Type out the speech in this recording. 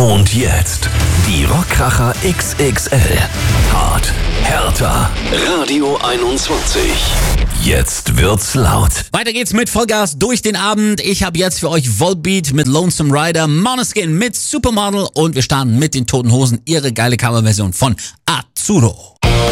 Und jetzt die Rockkracher XXL. Hart, härter. Radio 21. Jetzt wird's laut. Weiter geht's mit Vollgas durch den Abend. Ich habe jetzt für euch Volbeat mit Lonesome Rider, Måneskin mit Supermodel und wir starten mit den Toten Hosen, ihre geile Coverversion von Azzurro.